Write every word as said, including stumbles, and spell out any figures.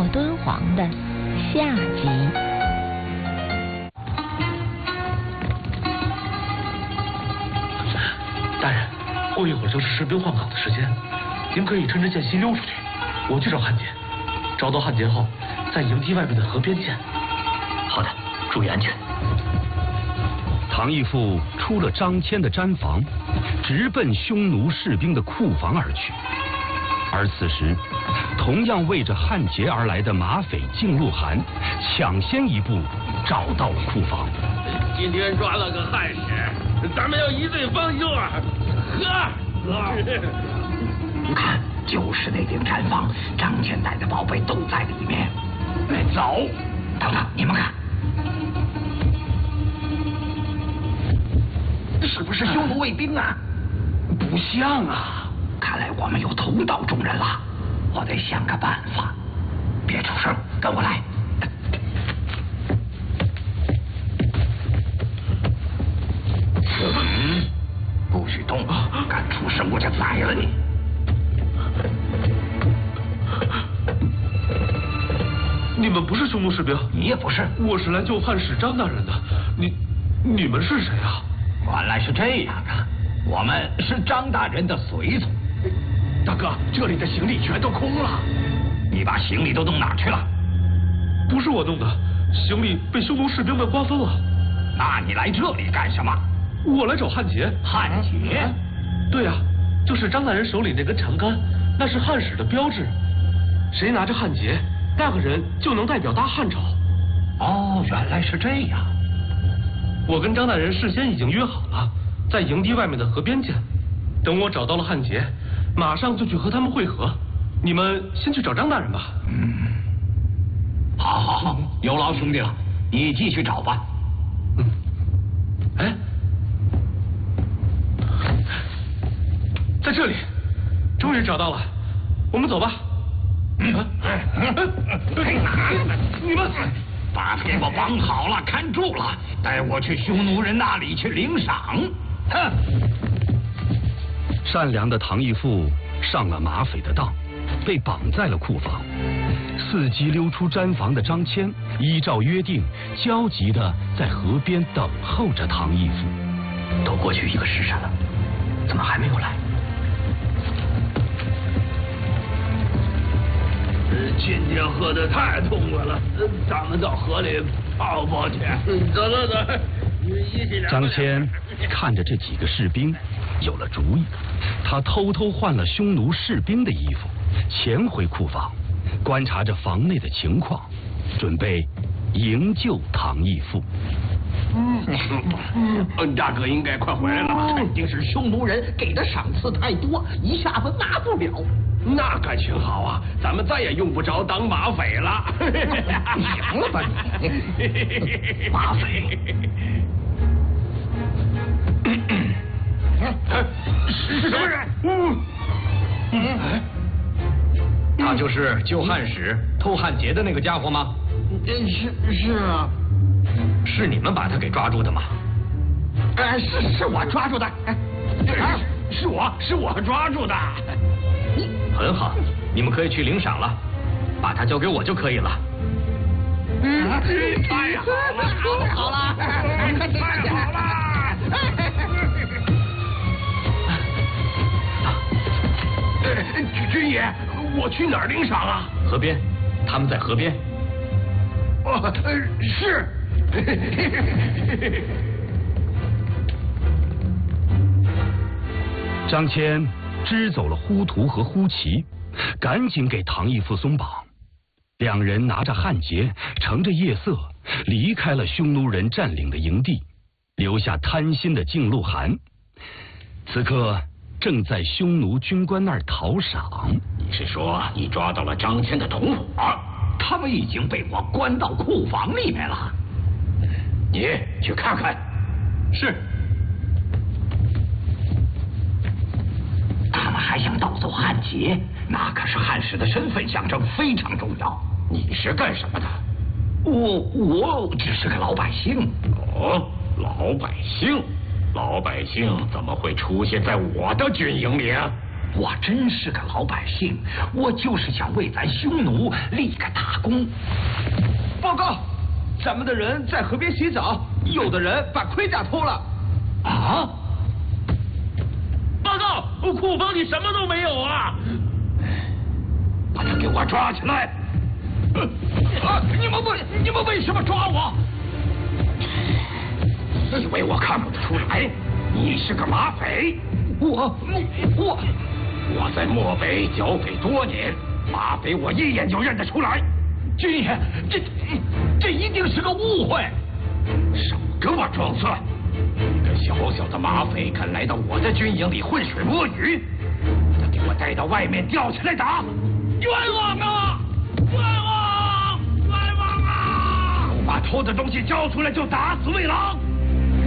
破敦煌的下集。 大人，过一会儿就是士兵换岗的时间，您可以趁着间隙溜出去。我去找汉杰，找到汉杰后，在营地外面的河边见。 好的，注意安全。 唐义父出了张骞的毡房，直奔匈奴士兵的库房而去。而此时，同样为着汉杰而来的马匪靳鹿汗抢先一步找到了库房。 今天抓了个汉使，咱们要一醉方休啊！喝喝！ 看，就是那顶毡房，张骞带的宝贝都在里面。来，走！等等，你们看。是不是匈奴卫兵啊？不像啊！看来我们有同道中人了，我得想个办法。别出声，跟我来。嗯，不许动，敢出声我就宰了你。 你们不是匈奴士兵？ 你也不是。 我是来救汉使张大人的。你，你们是谁啊？ 原来是这样啊！我们是张大人的随从。大哥，这里的行李全都空了，你把行李都弄哪儿去了？ 不是我弄的，行李被匈奴士兵们瓜分了。 那你来这里干什么？ 我来找汉杰。 汉杰？ 对呀、啊，就是张大人手里那根长杆，那是汉使的标志。谁拿着汉杰，那个人就能代表大汉朝。 哦，原来是这样。 我跟张大人事先已经约好了，在营地外面的河边见。等我找到了汉杰，马上就去和他们会合。你们先去找张大人吧。 嗯，好，好，好，有劳兄弟了，你继续找吧。 嗯，哎，在这里，终于找到了，我们走吧。嗯，你们。 把他给我绑好了，看住了，带我去匈奴人那里去领赏。哼！ 善良的唐义父上了马匪的当，被绑在了库房。伺机溜出毡房的张骞，依照约定，焦急地在河边等候着唐义父。 都过去一个时辰了，怎么还没有来？ 今天喝得太痛快了，咱们到河里泡泡去。走走走， 张骞看着这几个士兵，有了主意。他偷偷换了匈奴士兵的衣服，潜回库房，观察着房内的情况，准备营救唐义父。 嗯，大哥应该快回来了，肯定是匈奴人给的赏赐太多，一下子拿不了。 那感情好啊，咱们再也用不着当马匪了。 行了吧你，马匪。 是什么人？ 嗯， 他就是救汉使偷汉劫的那个家伙吗？ 是是啊。 是你们把他给抓住的吗？ 哎，是是我抓住的。哎， 是我是我抓住的。 很好，你们可以去领赏了，把他交给我就可以了。 嗯， 太好了， 太好了， 太好了！军爷，我去哪儿领赏啊？ 河边，他们在河边。 哦，是。 张骞支走了呼图和呼齐，赶紧给唐义父松绑。两人拿着汉劫，乘着夜色离开了匈奴人占领的营地，留下贪心的靳鹿汗。此刻正在匈奴军官那儿讨赏。 你是说你抓到了张骞的同伙？他们已经被我关到库房里面了。你去看看。 是。 他们还想盗走汉劫，那可是汉使的身份象征，非常重要。你是干什么的？我我只是个老百姓。 哦，老百姓，老百姓怎么会出现在我的军营里啊？ 我真是个老百姓，我就是想为咱匈奴立个大功。 报告，咱们的人在河边洗澡，有的人把盔甲偷了。 啊！ 报告，库房里什么都没有啊！ 把他给我抓起来！啊！你们为你们为什么抓我？以为我看不出来？你是个马匪！我我我在漠北剿匪多年，马匪我一眼就认得出来。军爷，这这一定是个误会！少给我装蒜！一个小小的马匪敢来到我的军营里浑水摸鱼，把他给我带到外面吊起来打！冤枉啊！冤枉！冤枉啊！把偷的东西交出来就打死为狼！